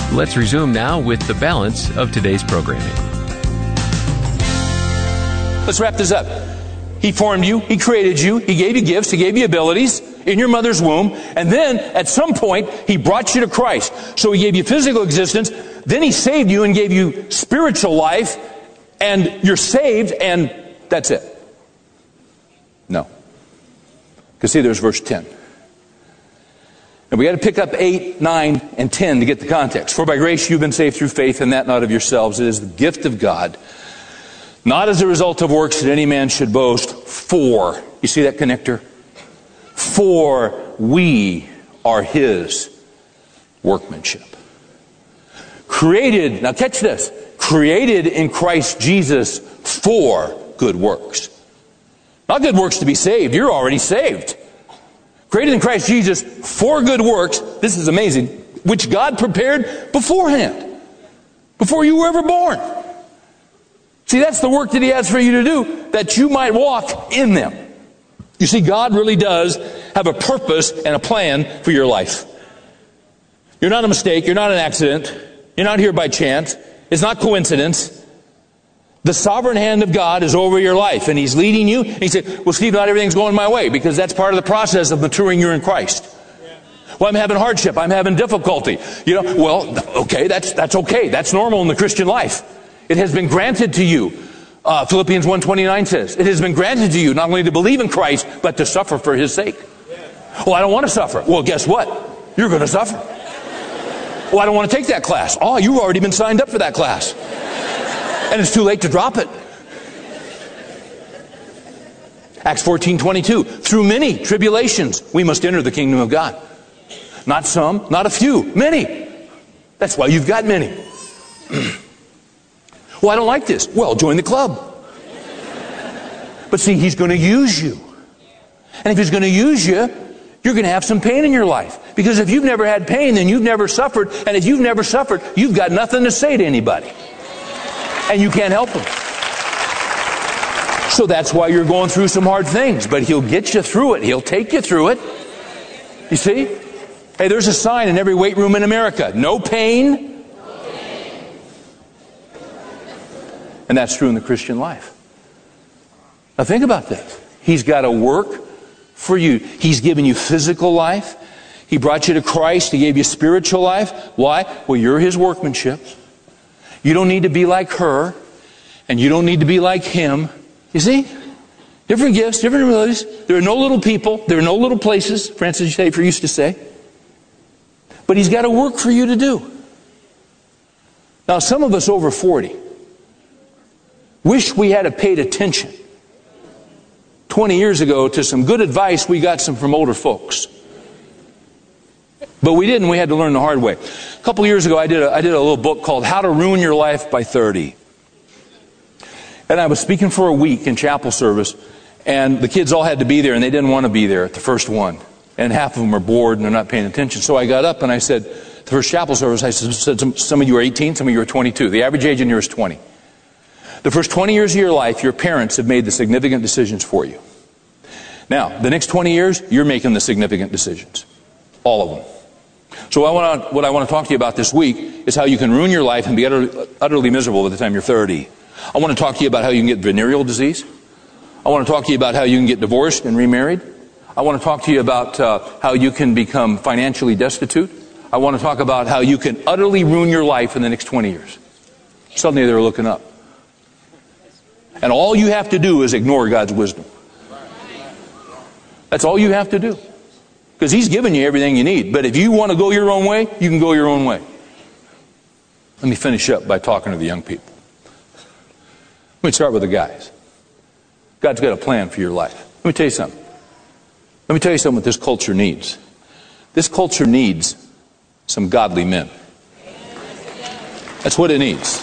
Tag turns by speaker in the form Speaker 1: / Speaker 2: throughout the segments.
Speaker 1: Let's resume now with the balance of today's programming.
Speaker 2: Let's wrap this up. He formed you. He created you. He gave you gifts. He gave you abilities in your mother's womb. And then, at some point, He brought you to Christ. So He gave you physical existence. Then He saved you and gave you spiritual life. And you're saved, and that's it. No. Because see, there's verse 10. And we got to pick up 8, 9, and 10 to get the context. For by grace you've been saved through faith, and that not of yourselves. It is the gift of God, not as a result of works that any man should boast. For, you see that connector? For we are His workmanship. Created, now catch this, created in Christ Jesus for good works. Not good works to be saved, you're already saved. Created in Christ Jesus for good works, this is amazing, which God prepared beforehand, before you were ever born. See, that's the work that He has for you to do, that you might walk in them. You see, God really does have a purpose and a plan for your life. You're not a mistake, you're not an accident, you're not here by chance, it's not coincidence. The sovereign hand of God is over your life, and He's leading you. And He said, well, Steve, not everything's going my way, because that's part of the process of maturing you in Christ. Well, I'm having hardship, I'm having difficulty. Well, okay, that's okay. That's normal in the Christian life. It has been granted to you. Philippians 1:29 says, it has been granted to you not only to believe in Christ, but to suffer for His sake. Well, I don't want to suffer. Well, guess what? You're going to suffer. Well, I don't want to take that class. Oh, you've already been signed up for that class. And it's too late to drop it. Acts 14:22. Through many tribulations, we must enter the kingdom of God. Not some, not a few, many. That's why you've got many. Well, I don't like this. Well, join the club. But see, He's going to use you. And if He's going to use you, you're going to have some pain in your life. Because if you've never had pain, then you've never suffered. And if you've never suffered, you've got nothing to say to anybody. And you can't help them. So that's why you're going through some hard things. But He'll get you through it. He'll take you through it. You see? Hey, there's a sign in every weight room in America. No pain. And that's true in the Christian life. Now think about this. He's got to work for you. He's given you physical life. He brought you to Christ. He gave you spiritual life. Why? Well, you're His workmanship. You don't need to be like her, and you don't need to be like him. You see? Different gifts, different abilities. There are no little people. There are no little places, Francis Schaeffer used to say. But He's got to work for you to do. Now, some of us over 40 wish we had paid attention 20 years ago to some good advice we got from older folks. But we didn't. We had to learn the hard way. A couple years ago, I did a little book called How to Ruin Your Life by 30. And I was speaking for a week in chapel service, and the kids all had to be there, and they didn't want to be there at the first one. And half of them are bored, and they're not paying attention. So I got up and I said, the first chapel service, I said, some of you are 18, some of you are 22. The average age in here is 20. The first 20 years of your life, your parents have made the significant decisions for you. Now, the next 20 years, you're making the significant decisions. All of them. So what I want to talk to you about this week is how you can ruin your life and be utterly miserable by the time you're 30. I want to talk to you about how you can get venereal disease. I want to talk to you about how you can get divorced and remarried. I want to talk to you about how you can become financially destitute. I want to talk about how you can utterly ruin your life in the next 20 years. Suddenly they're looking up. And all you have to do is ignore God's wisdom. That's all you have to do. Because He's given you everything you need. But if you want to go your own way, you can go your own way. Let me finish up by talking to the young people. Let me start with the guys. God's got a plan for your life. Let me tell you something. Let me tell you something what this culture needs. This culture needs some godly men. That's what it needs.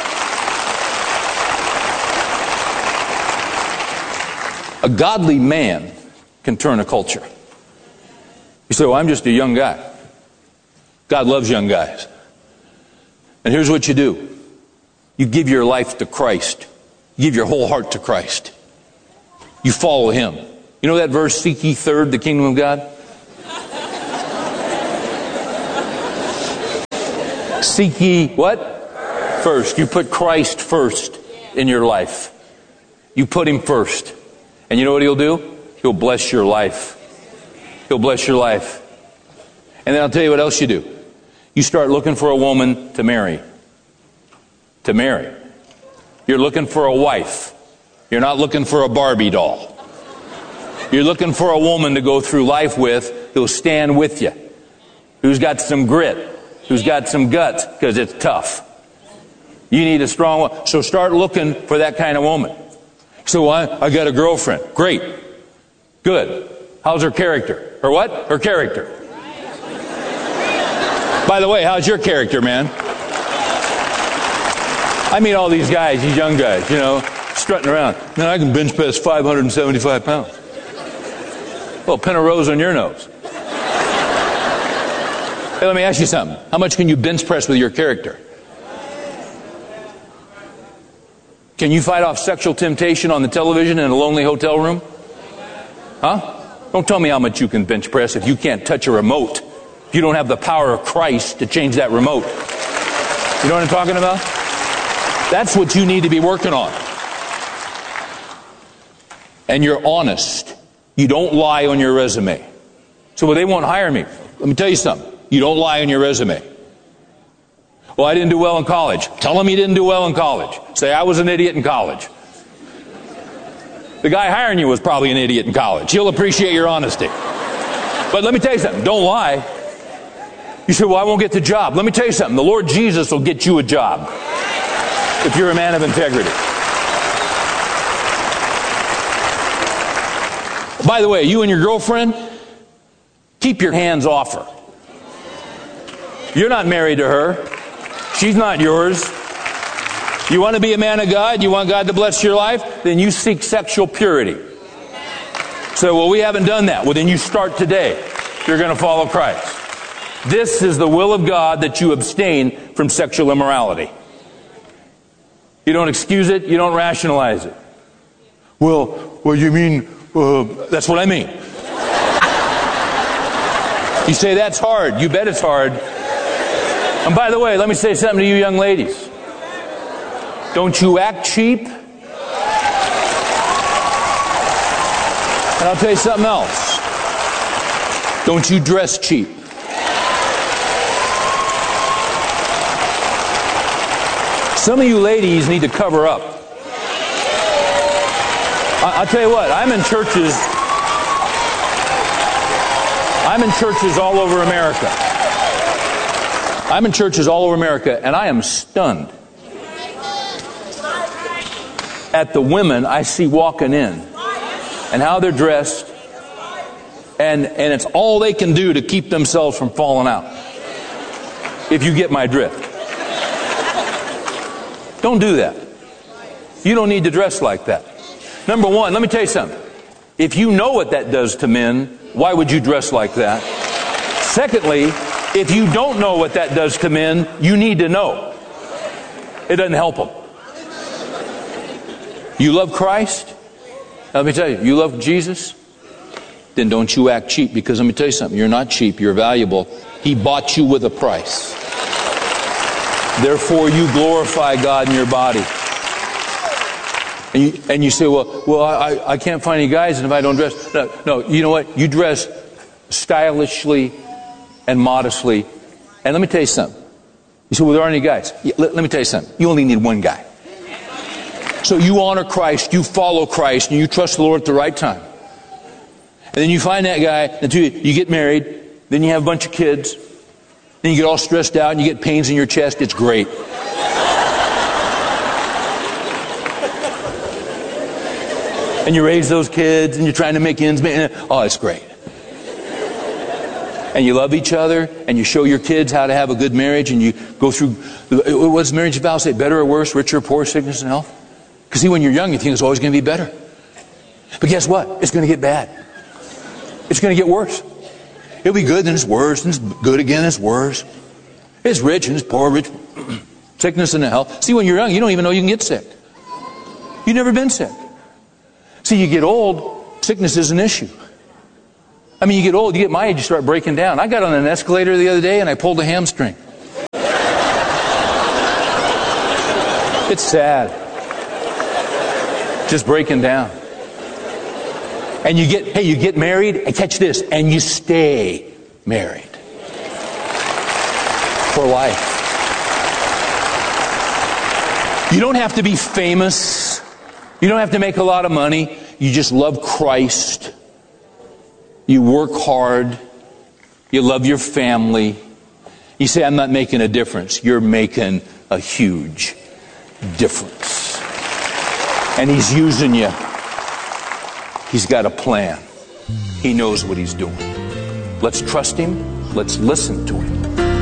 Speaker 2: A godly man can turn a culture. You say, well, I'm just a young guy. God loves young guys. And here's what you do. You give your life to Christ. You give your whole heart to Christ. You follow Him. You know that verse, seek ye third the kingdom of God? Seek ye what? First. You put Christ first in your life. You put Him first. And you know what He'll do? He'll bless your life. He'll bless your life. And then I'll tell you what else you do. You start looking for a woman to marry. To marry. You're looking for a wife. You're not looking for a Barbie doll. You're looking for a woman to go through life with who'll stand with you. Who's got some grit. Who's got some guts, because it's tough. You need a strong one. So start looking for that kind of woman. So I got a girlfriend. Great. Good. How's her character? Her what? Her character. By the way, how's your character, man? I meet all these guys, these young guys, strutting around. Man, I can bench press 575 pounds. Well, pin a rose on your nose. Hey, let me ask you something. How much can you bench press with your character? Can you fight off sexual temptation on the television in a lonely hotel room? Huh? Don't tell me how much you can bench press if you can't touch a remote. If you don't have the power of Christ to change that remote. You know what I'm talking about? That's what you need to be working on. And you're honest. You don't lie on your resume. So, well, they won't hire me. Let me tell you something. You don't lie on your resume. Well, I didn't do well in college. Tell them you didn't do well in college. Say, I was an idiot in college. The guy hiring you was probably an idiot in college. He'll appreciate your honesty. But let me tell you something. Don't lie. You say, well, I won't get the job. Let me tell you something. The Lord Jesus will get you a job if you're a man of integrity. By the way, you and your girlfriend, keep your hands off her. You're not married to her. She's not yours. You want to be a man of God? You want God to bless your life? Then you seek sexual purity. So, well, we haven't done that. Well, then you start today. You're going to follow Christ. This is the will of God, that you abstain from sexual immorality. You don't excuse it. You don't rationalize it. Well, you mean, that's what I mean. You say that's hard. You bet it's hard. And by the way, let me say something to you young ladies. Don't you act cheap. And I'll tell you something else. Don't you dress cheap. Some of you ladies need to cover up. I'll tell you what, I'm in churches all over America. I'm in churches all over America, and I am stunned at the women I see walking in and how they're dressed, and it's all they can do to keep themselves from falling out. If you get my drift. Don't do that. You don't need to dress like that. Number one, let me tell you something. If you know what that does to men, why would you dress like that? Secondly, if you don't know what that does to men, you need to know. It doesn't help them. You love Christ? Let me tell you, you love Jesus? Then don't you act cheap, because let me tell you something. You're not cheap. You're valuable. He bought you with a price. Therefore, you glorify God in your body. And you say, well, I can't find any guys if I don't dress. No, you know what? You dress stylishly and modestly. And let me tell you something. You say, well, there aren't any guys. Let me tell you something. You only need one guy. So you honor Christ, you follow Christ, and you trust the Lord at the right time. And then you find that guy, until you get married, then you have a bunch of kids, then you get all stressed out and you get pains in your chest. It's great. And you raise those kids and you're trying to make ends meet. Oh, it's great. And you love each other and you show your kids how to have a good marriage, and you go through, what does marriage vow say? Better or worse, richer or poor, sickness and health? Because see, when you're young, you think it's always going to be better. But guess what? It's going to get bad. It's going to get worse. It'll be good, then it's worse, then it's good again, then it's worse. It's rich, and it's poor, rich. Sickness and health. See, when you're young, you don't even know you can get sick. You've never been sick. See, you get old, sickness is an issue. I mean, you get old, you get my age, you start breaking down. I got on an escalator the other day and I pulled a hamstring. It's sad. Just breaking down. And you get married, and catch this, and you stay married. For life. You don't have to be famous. You don't have to make a lot of money. You just love Christ. You work hard. You love your family. You say, I'm not making a difference. You're making a huge difference. And He's using you. He's got a plan. He knows what He's doing. Let's trust Him. Let's listen to Him.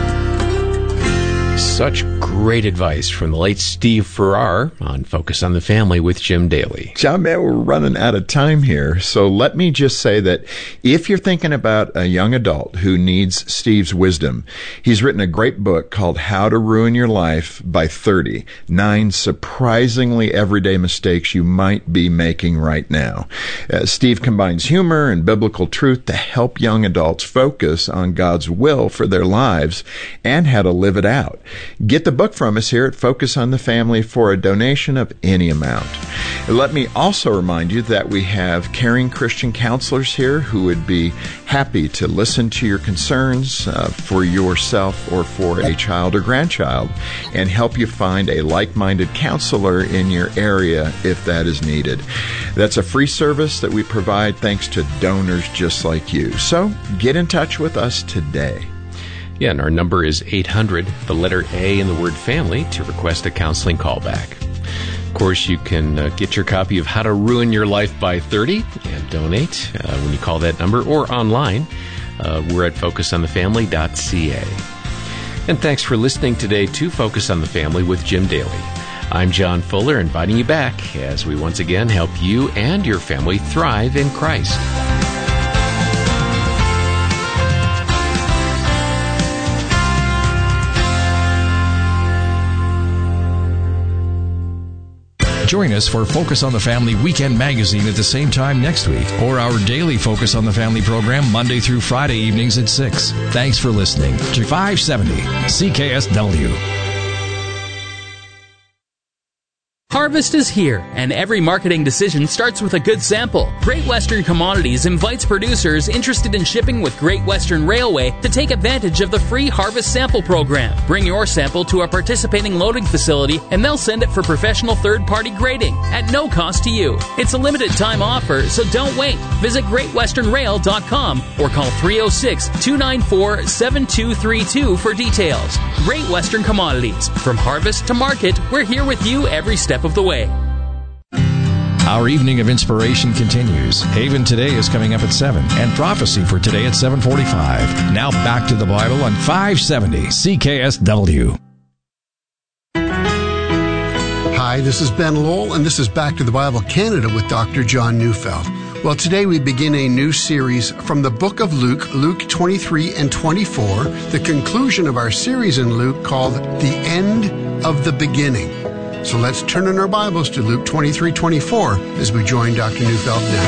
Speaker 1: Such great advice from the late Steve Farrar on Focus on the Family with Jim Daly.
Speaker 3: John, man, we're running out of time here. So let me just say that if you're thinking about a young adult who needs Steve's wisdom, he's written a great book called How to Ruin Your Life by 30, 9 surprisingly everyday mistakes you might be making right now. Steve combines humor and biblical truth to help young adults focus on God's will for their lives and how to live it out. Get the book from us here at Focus on the Family for a donation of any amount. Let me also remind you that we have caring Christian counselors here who would be happy to listen to your concerns for yourself or for a child or grandchild and help you find a like-minded counselor in your area if that is needed. That's a free service that we provide thanks to donors just like you. So get in touch with us today.
Speaker 1: Yeah, and our number is 800, the letter A in the word family, to request a counseling callback. Of course, you can get your copy of How to Ruin Your Life by 30 and donate when you call that number or online. We're at focusonthefamily.ca. And thanks for listening today to Focus on the Family with Jim Daly. I'm John Fuller, inviting you back as we once again help you and your family thrive in Christ.
Speaker 4: Join us for Focus on the Family Weekend Magazine at the same time next week, or our daily Focus on the Family program Monday through Friday evenings at 6. Thanks for listening to 570 CKSW.
Speaker 5: Harvest is here, and every marketing decision starts with a good sample. Great Western Commodities invites producers interested in shipping with Great Western Railway to take advantage of the free Harvest Sample Program. Bring your sample to a participating loading facility, and they'll send it for professional third-party grading at no cost to you. It's a limited-time offer, so don't wait. Visit GreatWesternRail.com or call 306-294-7232 for details. Great Western Commodities. From harvest to market, we're here with you every step of the way.
Speaker 4: Our evening of inspiration continues. Haven Today is coming up at 7, and Prophecy for today at 7:45. Now back to the Bible on 570 CKSW.
Speaker 6: Hi, this is Ben Lowell, and this is Back to the Bible Canada with Dr. John Neufeld. Well, today we begin a new series from the book of Luke, Luke 23 and 24, the conclusion of our series in Luke called The End of the Beginning. So let's turn in our Bibles to Luke 23:24 as we join Dr. Neufeld now.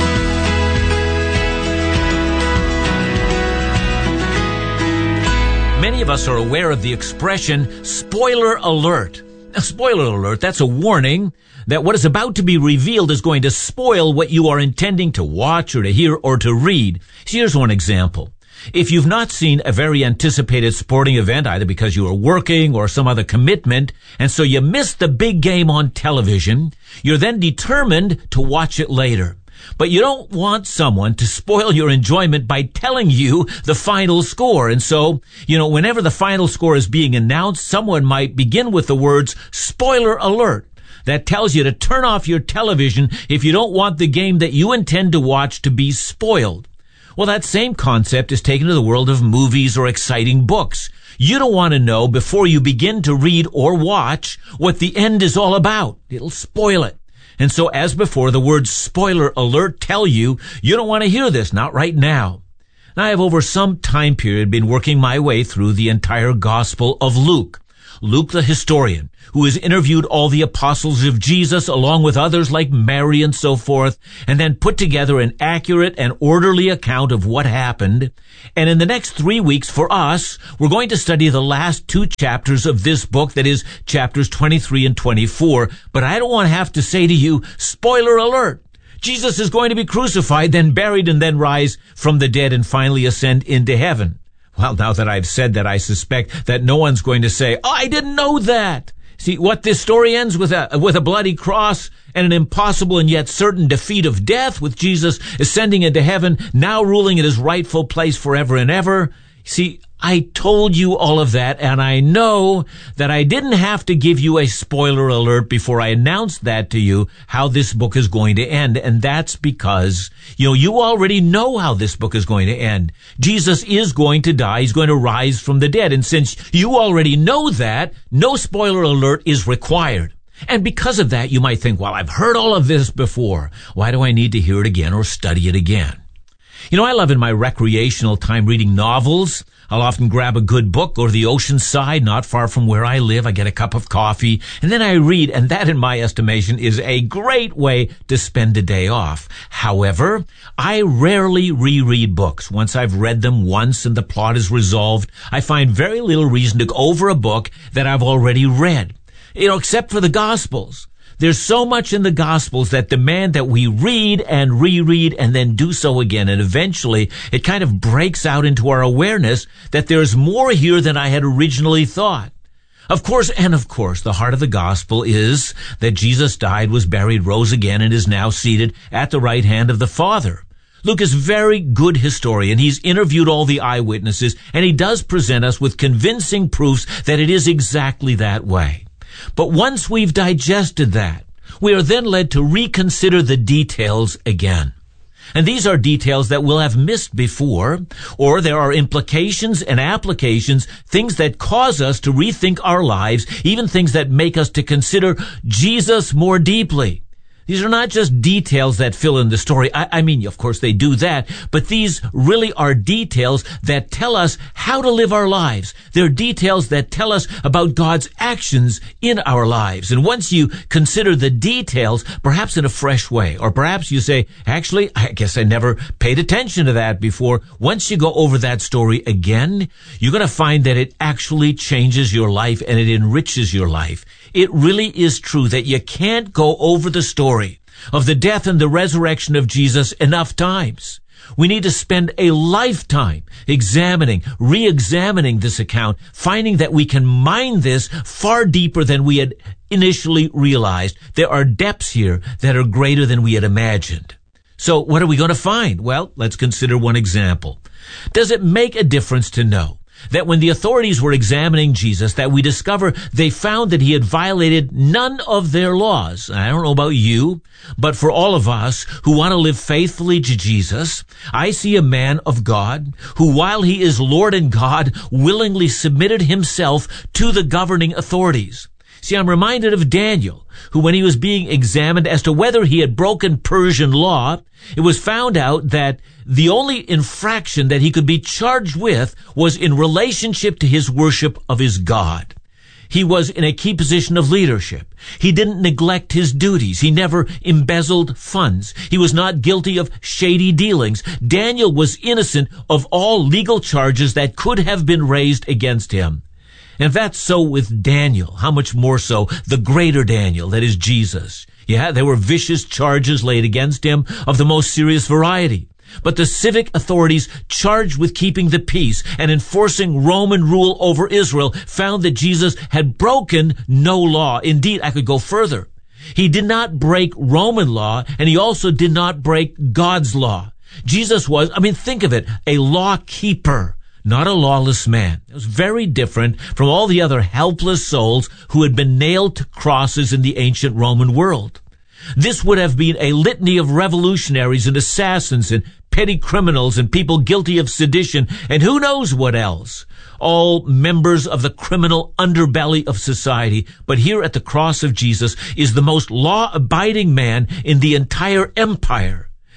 Speaker 7: Many of us are aware of the expression, spoiler alert. Now, spoiler alert, that's a warning that what is about to be revealed is going to spoil what you are intending to watch or to hear or to read. So here's one example. If you've not seen a very anticipated sporting event, either because you are working or some other commitment, and so you missed the big game on television, you're then determined to watch it later. But you don't want someone to spoil your enjoyment by telling you the final score. And so, whenever the final score is being announced, someone might begin with the words, spoiler alert. That tells you to turn off your television if you don't want the game that you intend to watch to be spoiled. Well, that same concept is taken to the world of movies or exciting books. You don't want to know before you begin to read or watch what the end is all about. It'll spoil it. And so, as before, the words spoiler alert tell you don't want to hear this, not right now. Now, I have over some time period been working my way through the entire Gospel of Luke. Luke the historian, who has interviewed all the apostles of Jesus along with others like Mary and so forth, and then put together an accurate and orderly account of what happened. And in the next 3 weeks for us, we're going to study the last 2 chapters of this book, that is chapters 23 and 24. But I don't want to have to say to you, spoiler alert, Jesus is going to be crucified, then buried, and then rise from the dead and finally ascend into heaven. Well, now that I've said that, I suspect that no one's going to say, oh, I didn't know that. See, what this story ends with a bloody cross and an impossible and yet certain defeat of death, with Jesus ascending into heaven, now ruling in his rightful place forever and ever. See, I told you all of that, and I know that I didn't have to give you a spoiler alert before I announced that to you, how this book is going to end. And that's because, you already know how this book is going to end. Jesus is going to die. He's going to rise from the dead. And since you already know that, no spoiler alert is required. And because of that, you might think, well, I've heard all of this before. Why do I need to hear it again or study it again? I love in my recreational time reading novels. I'll often grab a good book, go to the ocean side, not far from where I live. I get a cup of coffee, and then I read, and that, in my estimation, is a great way to spend a day off. However, I rarely reread books. Once I've read them once and the plot is resolved, I find very little reason to go over a book that I've already read, except for the Gospels. There's so much in the Gospels that demand that we read and reread and then do so again. And eventually, it kind of breaks out into our awareness that there's more here than I had originally thought. Of course, the heart of the Gospel is that Jesus died, was buried, rose again, and is now seated at the right hand of the Father. Luke is a very good historian. He's interviewed all the eyewitnesses, and he does present us with convincing proofs that it is exactly that way. But once we've digested that, we are then led to reconsider the details again. And these are details that we'll have missed before, or there are implications and applications, things that cause us to rethink our lives, even things that make us to consider Jesus more deeply. These are not just details that fill in the story. I mean, of course, they do that, but these really are details that tell us how to live our lives. They're details that tell us about God's actions in our lives. And once you consider the details, perhaps in a fresh way, or perhaps you say, actually, I guess I never paid attention to that before. Once you go over that story again, you're going to find that it actually changes your life and it enriches your life. It really is true that you can't go over the story of the death and the resurrection of Jesus enough times. We need to spend a lifetime examining, re-examining this account, finding that we can mine this far deeper than we had initially realized. There are depths here that are greater than we had imagined. So what are we going to find? Well, let's consider one example. Does it make a difference to know that when the authorities were examining Jesus, that we discover they found that he had violated none of their laws? I don't know about you, but for all of us who want to live faithfully to Jesus, I see a man of God who, while he is Lord and God, willingly submitted himself to the governing authorities. See, I'm reminded of Daniel, who, when he was being examined as to whether he had broken Persian law, it was found out that the only infraction that he could be charged with was in relationship to his worship of his God. He was in a key position of leadership. He didn't neglect his duties. He never embezzled funds. He was not guilty of shady dealings. Daniel was innocent of all legal charges that could have been raised against him. And if that's so with Daniel, how much more so the greater Daniel, that is Jesus. Yeah, there were vicious charges laid against him of the most serious variety. But the civic authorities charged with keeping the peace and enforcing Roman rule over Israel found that Jesus had broken no law. Indeed, I could go further. He did not break Roman law, and he also did not break God's law. Jesus was, think of it, a law keeper, not a lawless man. It was very different from all the other helpless souls who had been nailed to crosses in the ancient Roman world. This would have been a litany of revolutionaries and assassins and petty criminals and people guilty of sedition and who knows what else. All members of the criminal underbelly of society. But here at the cross of Jesus is the most law-abiding man in the entire empire.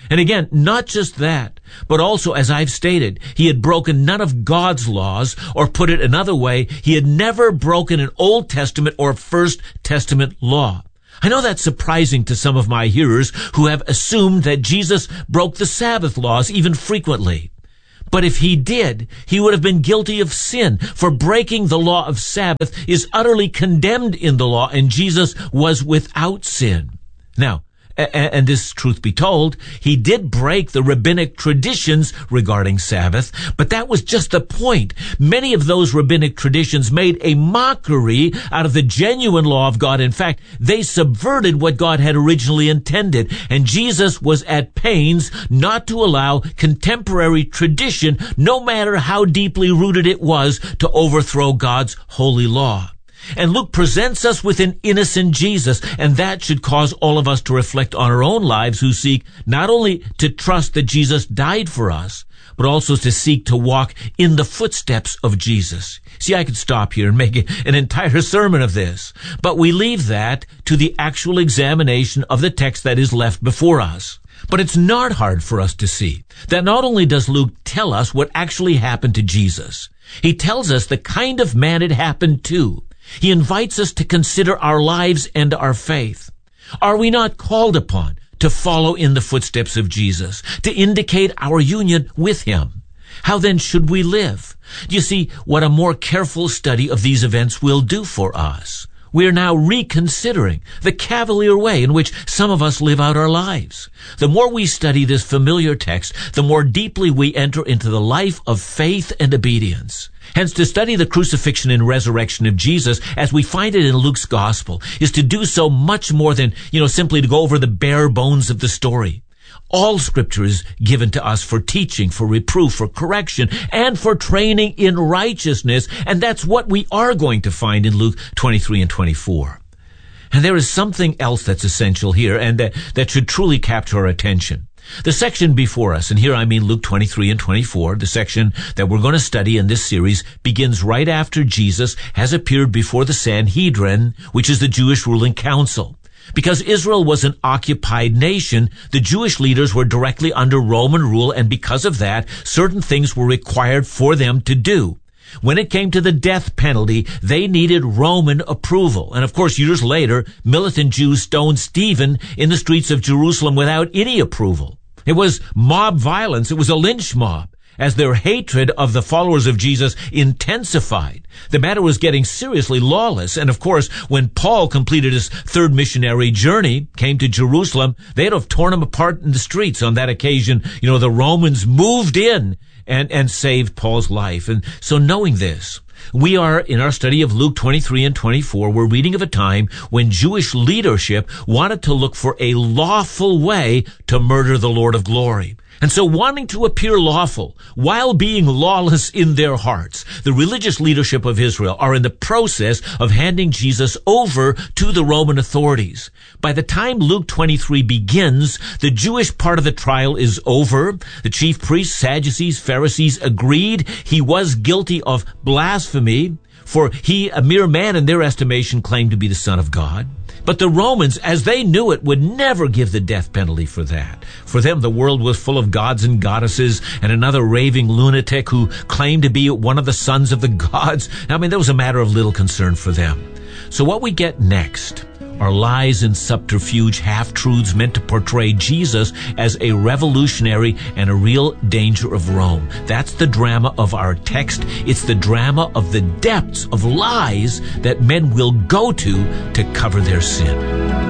Speaker 7: And again, not just that, but also, as I've stated, he had broken none of God's laws, or put it another way, he had never broken an Old Testament or First Testament law. I know that's surprising to some of my hearers who have assumed that Jesus broke the Sabbath laws even frequently. But if he did, he would have been guilty of sin, for breaking the law of Sabbath is utterly condemned in the law, and Jesus was without sin. Now, and this truth be told, he did break the rabbinic traditions regarding Sabbath, but that was just the point. Many of those rabbinic traditions made a mockery out of the genuine law of God. In fact, they subverted what God had originally intended, and Jesus was at pains not to allow contemporary tradition, no matter how deeply rooted it was, to overthrow God's holy law. And Luke presents us with an innocent Jesus, and that should cause all of us to reflect on our own lives, who seek not only to trust that Jesus died for us, but also to seek to walk in the footsteps of Jesus. See, I could stop here and make an entire sermon of this, but we leave that to the actual examination of the text that is left before us. But it's not hard for us to see that not only does Luke tell us what actually happened to Jesus, he tells us the kind of man it happened to. He invites us to consider our lives and our faith. Are we not called upon to follow in the footsteps of Jesus, to indicate our union with him? How then should we live? You see, what a more careful study of these events will do for us. We are now reconsidering the cavalier way in which some of us live out our lives. The more we study this familiar text, the more deeply we enter into the life of faith and obedience. Hence, to study the crucifixion and resurrection of Jesus as we find it in Luke's gospel is to do so much more than, simply to go over the bare bones of the story. All Scripture is given to us for teaching, for reproof, for correction, and for training in righteousness, and that's what we are going to find in Luke 23 and 24. And there is something else that's essential here, and that should truly capture our attention. The section before us, and here I mean Luke 23 and 24, the section that we're going to study in this series, begins right after Jesus has appeared before the Sanhedrin, which is the Jewish ruling council. Because Israel was an occupied nation, the Jewish leaders were directly under Roman rule, and because of that, certain things were required for them to do. When it came to the death penalty, they needed Roman approval. And of course, years later, militant Jews stoned Stephen in the streets of Jerusalem without any approval. It was mob violence. It was a lynch mob. As their hatred of the followers of Jesus intensified, the matter was getting seriously lawless. And of course, when Paul completed his third missionary journey, came to Jerusalem, they'd have torn him apart in the streets. On that occasion, the Romans moved in and saved Paul's life. And so knowing this, we are, in our study of Luke 23 and 24, we're reading of a time when Jewish leadership wanted to look for a lawful way to murder the Lord of glory. And so, wanting to appear lawful while being lawless in their hearts, the religious leadership of Israel are in the process of handing Jesus over to the Roman authorities. By the time Luke 23 begins, the Jewish part of the trial is over. The chief priests, Sadducees, Pharisees agreed he was guilty of blasphemy, for he, a mere man in their estimation, claimed to be the Son of God. But the Romans, as they knew it, would never give the death penalty for that. For them, the world was full of gods and goddesses and another raving lunatic who claimed to be one of the sons of the gods. That was a matter of little concern for them. So what we get next are lies and subterfuge, half-truths meant to portray Jesus as a revolutionary and a real danger of Rome. That's the drama of our text. It's the drama of the depths of lies that men will go to cover their sin.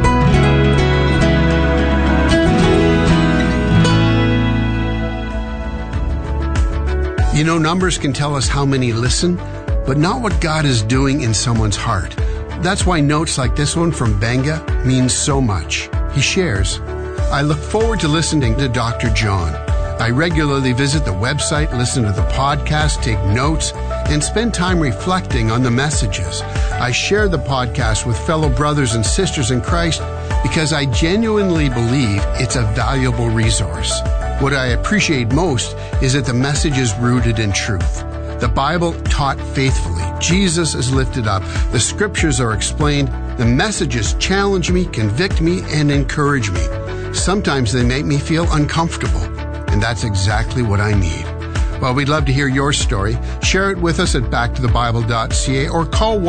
Speaker 6: Numbers can tell us how many listen, but not what God is doing in someone's heart. That's why notes like this one from Benga means so much. He shares, I look forward to listening to Dr. John. I regularly visit the website, listen to the podcast, take notes, and spend time reflecting on the messages. I share the podcast with fellow brothers and sisters in Christ because I genuinely believe it's a valuable resource. What I appreciate most is that the message is rooted in truth. The Bible taught faithfully. Jesus is lifted up. The Scriptures are explained. The messages challenge me, convict me, and encourage me. Sometimes they make me feel uncomfortable, and that's exactly what I need. Well, we'd love to hear your story. Share it with us at backtothebible.ca or call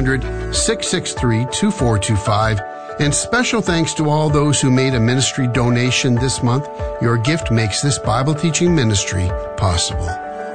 Speaker 6: 1-800-663-2425. And special thanks to all those who made a ministry donation this month. Your gift makes this Bible teaching ministry possible.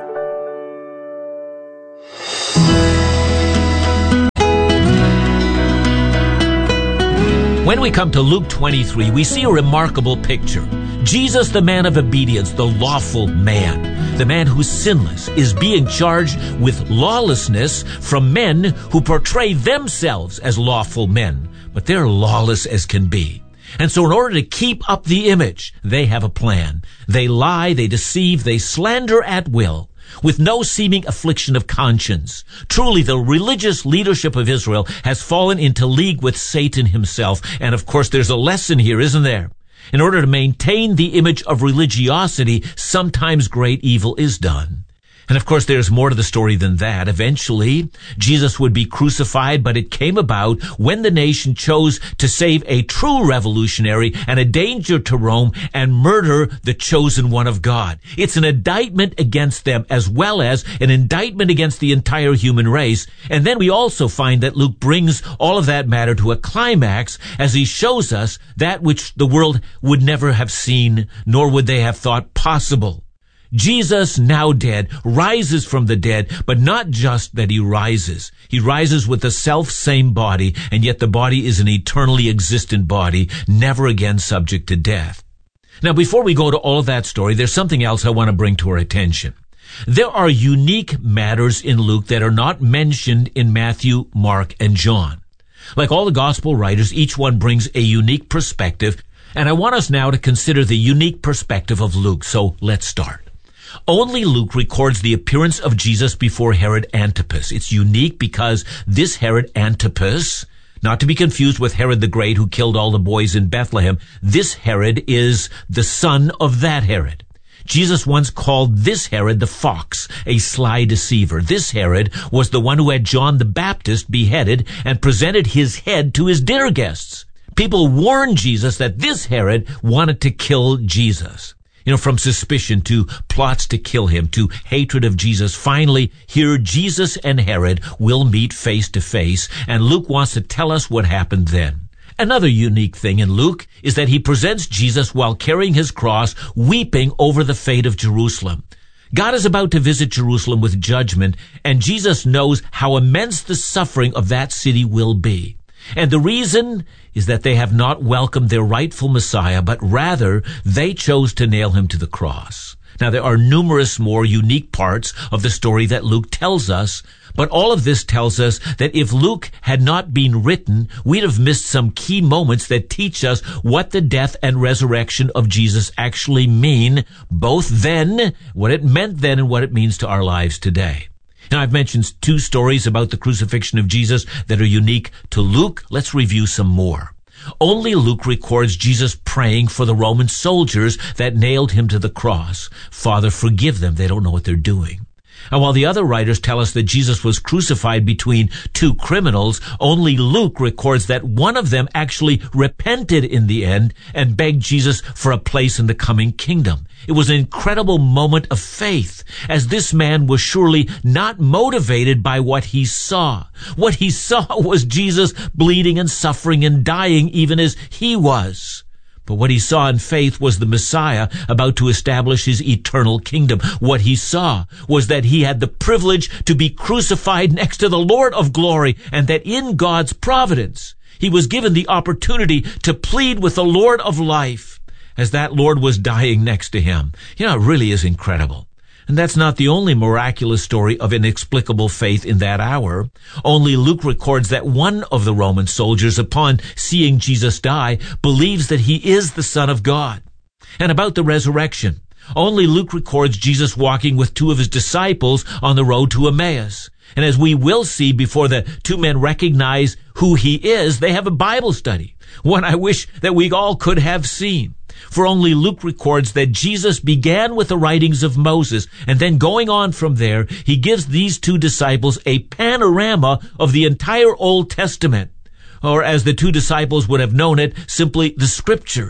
Speaker 7: When we come to Luke 23, we see a remarkable picture. Jesus, the man of obedience, the lawful man, the man who's sinless, is being charged with lawlessness from men who portray themselves as lawful men, but they're lawless as can be. And so in order to keep up the image, they have a plan. They lie, they deceive, they slander at will, with no seeming affliction of conscience. Truly, the religious leadership of Israel has fallen into league with Satan himself. And of course, there's a lesson here, isn't there? In order to maintain the image of religiosity, sometimes great evil is done. And of course, there's more to the story than that. Eventually, Jesus would be crucified, but it came about when the nation chose to save a true revolutionary and a danger to Rome and murder the chosen one of God. It's an indictment against them as well as an indictment against the entire human race. And then we also find that Luke brings all of that matter to a climax as he shows us that which the world would never have seen, nor would they have thought possible. Jesus, now dead, rises from the dead, but not just that he rises. He rises with the self-same body, and yet the body is an eternally existent body, never again subject to death. Now, before we go to all of that story, there's something else I want to bring to our attention. There are unique matters in Luke that are not mentioned in Matthew, Mark, and John. Like all the gospel writers, each one brings a unique perspective, and I want us now to consider the unique perspective of Luke, so let's start. Only Luke records the appearance of Jesus before Herod Antipas. It's unique because this Herod Antipas, not to be confused with Herod the Great who killed all the boys in Bethlehem, this Herod is the son of that Herod. Jesus once called this Herod the fox, a sly deceiver. This Herod was the one who had John the Baptist beheaded and presented his head to his dinner guests. People warned Jesus that this Herod wanted to kill Jesus. From suspicion to plots to kill him, to hatred of Jesus. Finally, here Jesus and Herod will meet face to face, and Luke wants to tell us what happened then. Another unique thing in Luke is that he presents Jesus while carrying his cross, weeping over the fate of Jerusalem. God is about to visit Jerusalem with judgment, and Jesus knows how immense the suffering of that city will be. And the reason is that they have not welcomed their rightful Messiah, but rather they chose to nail him to the cross. Now, there are numerous more unique parts of the story that Luke tells us, but all of this tells us that if Luke had not been written, we'd have missed some key moments that teach us what the death and resurrection of Jesus actually mean, both then, what it meant then, and what it means to our lives today. Now, I've mentioned two stories about the crucifixion of Jesus that are unique to Luke. Let's review some more. Only Luke records Jesus praying for the Roman soldiers that nailed him to the cross. Father, forgive them. They don't know what they're doing. And while the other writers tell us that Jesus was crucified between two criminals, only Luke records that one of them actually repented in the end and begged Jesus for a place in the coming kingdom. It was an incredible moment of faith, as this man was surely not motivated by what he saw. What he saw was Jesus bleeding and suffering and dying even as he was. But what he saw in faith was the Messiah about to establish his eternal kingdom. What he saw was that he had the privilege to be crucified next to the Lord of glory, and that in God's providence, he was given the opportunity to plead with the Lord of life as that Lord was dying next to him. It really is incredible. And that's not the only miraculous story of inexplicable faith in that hour. Only Luke records that one of the Roman soldiers, upon seeing Jesus die, believes that he is the Son of God. And about the resurrection, only Luke records Jesus walking with two of his disciples on the road to Emmaus. And as we will see before the two men recognize who he is, they have a Bible study, one I wish that we all could have seen. For only Luke records that Jesus began with the writings of Moses, and then going on from there, he gives these two disciples a panorama of the entire Old Testament, or as the two disciples would have known it, simply the Scriptures.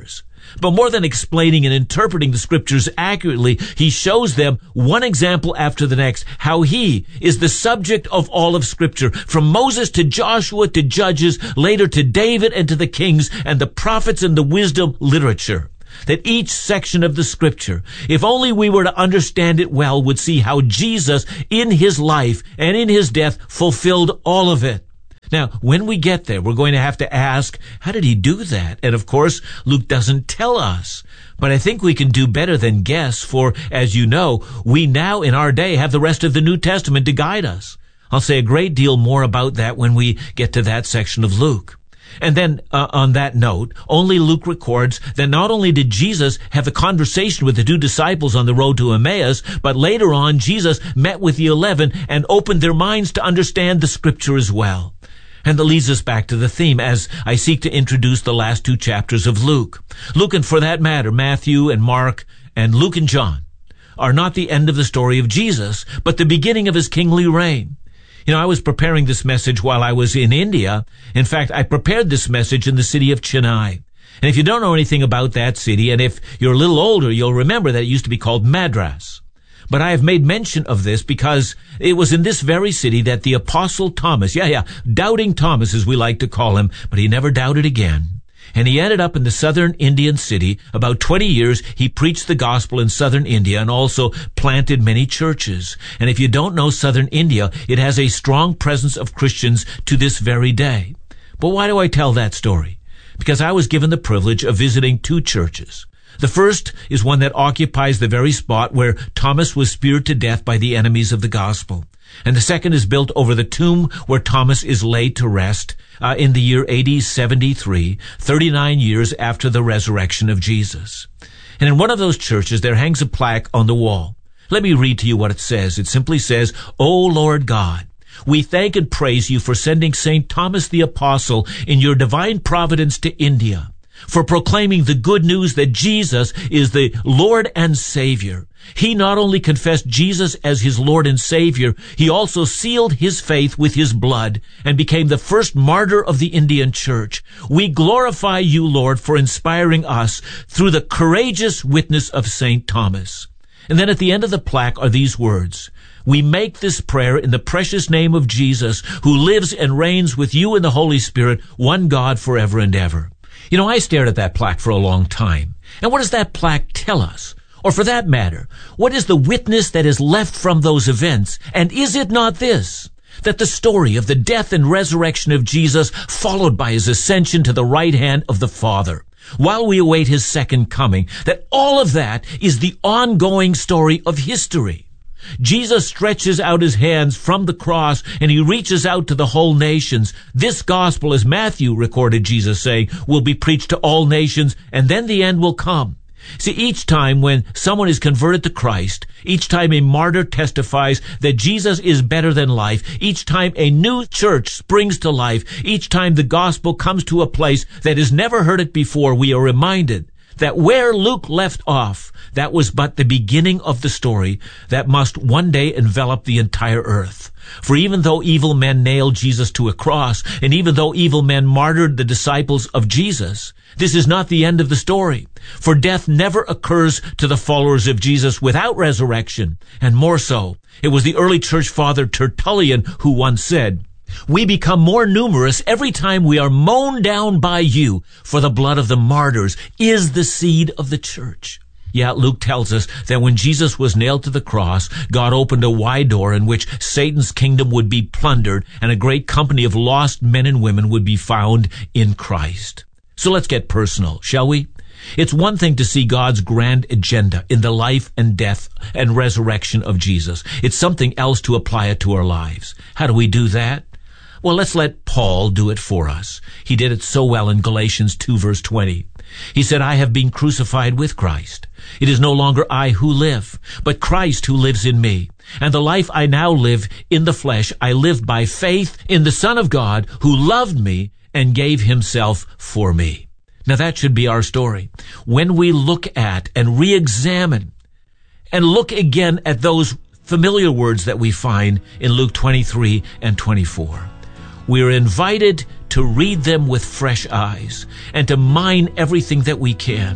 Speaker 7: But more than explaining and interpreting the Scriptures accurately, he shows them one example after the next how he is the subject of all of Scripture, from Moses to Joshua to Judges, later to David and to the kings and the prophets and the wisdom literature. That each section of the Scripture, if only we were to understand it well, would see how Jesus in his life and in his death fulfilled all of it. Now, when we get there, we're going to have to ask, how did he do that? And of course, Luke doesn't tell us. But I think we can do better than guess, for as you know, we now in our day have the rest of the New Testament to guide us. I'll say a great deal more about that when we get to that section of Luke. And then, on that note, only Luke records that not only did Jesus have a conversation with the 2 disciples on the road to Emmaus, but later on, Jesus met with the 11 and opened their minds to understand the Scripture as well. And that leads us back to the theme as I seek to introduce the last 2 chapters of Luke. Luke, and for that matter, Matthew and Mark and Luke and John, are not the end of the story of Jesus, but the beginning of his kingly reign. You know, I was preparing this message while I was in India. In fact, I prepared this message in the city of Chennai. And if you don't know anything about that city, and if you're a little older, you'll remember that it used to be called Madras. But I have made mention of this because it was in this very city that the Apostle Thomas, Doubting Thomas as we like to call him, but he never doubted again. And he ended up in the southern Indian city. About 20 years, he preached the gospel in southern India and also planted many churches. And if you don't know southern India, it has a strong presence of Christians to this very day. But why do I tell that story? Because I was given the privilege of visiting 2 churches. The first is one that occupies the very spot where Thomas was speared to death by the enemies of the gospel. And the second is built over the tomb where Thomas is laid to rest in the year AD 73, 39 years after the resurrection of Jesus. And in one of those churches, there hangs a plaque on the wall. Let me read to you what it says. It simply says, "O Lord God, we thank and praise you for sending St. Thomas the Apostle in your divine providence to India, for proclaiming the good news that Jesus is the Lord and Savior. He not only confessed Jesus as his Lord and Savior, he also sealed his faith with his blood and became the first martyr of the Indian church. We glorify you, Lord, for inspiring us through the courageous witness of St. Thomas." And then at the end of the plaque are these words, "We make this prayer in the precious name of Jesus, who lives and reigns with you in the Holy Spirit, one God forever and ever." You know, I stared at that plaque for a long time. And what does that plaque tell us? Or for that matter, what is the witness that is left from those events? And is it not this, that the story of the death and resurrection of Jesus, followed by his ascension to the right hand of the Father, while we await his second coming, that all of that is the ongoing story of history? Jesus stretches out his hands from the cross and he reaches out to the whole nations. This gospel, as Matthew recorded Jesus saying, will be preached to all nations, and then the end will come. See, each time when someone is converted to Christ, each time a martyr testifies that Jesus is better than life, each time a new church springs to life, each time the gospel comes to a place that has never heard it before, we are reminded that where Luke left off, that was but the beginning of the story that must one day envelop the entire earth. For even though evil men nailed Jesus to a cross, and even though evil men martyred the disciples of Jesus, this is not the end of the story. For death never occurs to the followers of Jesus without resurrection. And more so, it was the early church father Tertullian who once said, "We become more numerous every time we are mown down by you, for the blood of the martyrs is the seed of the church." Yeah, Luke tells us that when Jesus was nailed to the cross, God opened a wide door in which Satan's kingdom would be plundered and a great company of lost men and women would be found in Christ. So let's get personal, shall we? It's one thing to see God's grand agenda in the life and death and resurrection of Jesus. It's something else to apply it to our lives. How do we do that? Well, let's let Paul do it for us. He did it so well in Galatians 2 verse 20. He said, "I have been crucified with Christ. It is no longer I who live, but Christ who lives in me. And the life I now live in the flesh, I live by faith in the Son of God who loved me and gave himself for me." Now that should be our story. When we look at and re-examine and look again at those familiar words that we find in Luke 23 and 24, we are invited to read them with fresh eyes and to mine everything that we can.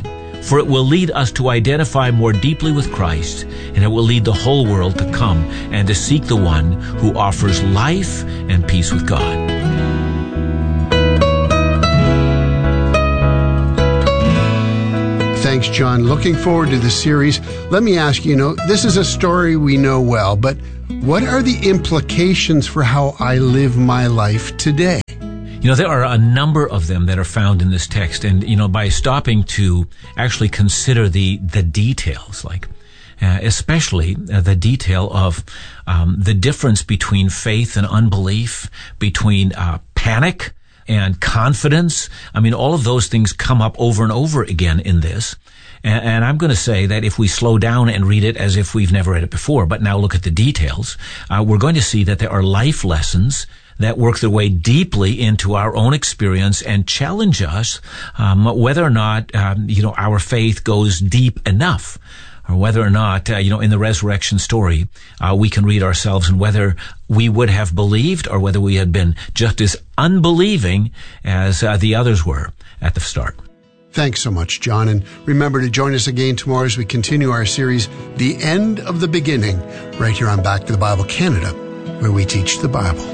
Speaker 7: for it will lead us to identify more deeply with Christ, and it will lead the whole world to come and to seek the one who offers life and peace with God.
Speaker 6: Thanks, John. Looking forward to the series. Let me ask you, this is a story we know well, but what are the implications for how I live my life today?
Speaker 7: There are a number of them that are found in this text. And, by stopping to actually consider the details, like especially the detail of the difference between faith and unbelief, between panic and confidence. All of those things come up over and over again in this. And I'm going to say that if we slow down and read it as if we've never read it before, but now look at the details, we're going to see that there are life lessons that work their way deeply into our own experience and challenge us whether or not, our faith goes deep enough, or whether or not, in the resurrection story, we can read ourselves and whether we would have believed or whether we had been just as unbelieving as the others were at the start.
Speaker 6: Thanks so much, John. And remember to join us again tomorrow as we continue our series, The End of the Beginning, right here on Back to the Bible Canada, where we teach the Bible.